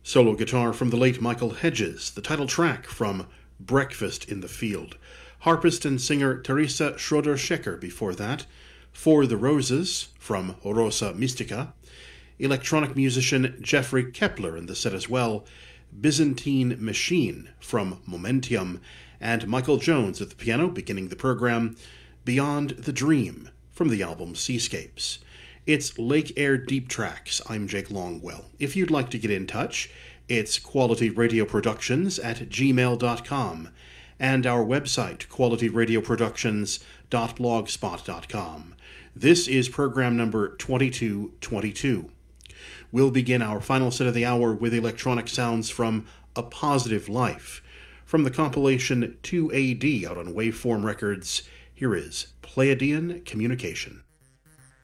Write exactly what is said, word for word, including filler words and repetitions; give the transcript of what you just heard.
Solo guitar from the late Michael Hedges, the title track from Breakfast in the Field. Harpist and singer Teresa Schroeder-Schecker before that. For the Roses from Rosa Mystica. Electronic musician Jeffrey Kepler in the set as well. Byzantine Machine from Momentium. And Michael Jones at the piano beginning the program. Beyond the Dream from the album Seascapes. It's Lake Air Deep Tracks. I'm Jake Longwell. If you'd like to get in touch, it's quality radio productions at gmail dot com and our website, quality radio productions dot blogspot dot com. This is program number twenty-two twenty-two. We'll begin our final set of the hour with electronic sounds from A Positive Life. From the compilation two A D out on Waveform Records, here is Pleiadian Communication.